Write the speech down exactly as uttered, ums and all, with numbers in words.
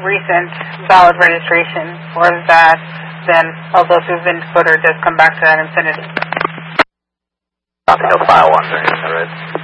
recent valid registration, or that then, although if you've been to Twitter, it does come back to that infinity. Copy, no file one, is that right?